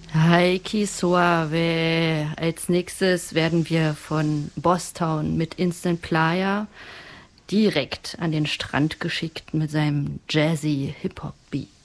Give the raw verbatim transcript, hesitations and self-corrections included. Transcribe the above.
Heiki Suave. Als nächstes werden wir von Bosstown mit Instant Playa direkt an den Strand geschickt mit seinem jazzy Hip-Hop-Beat.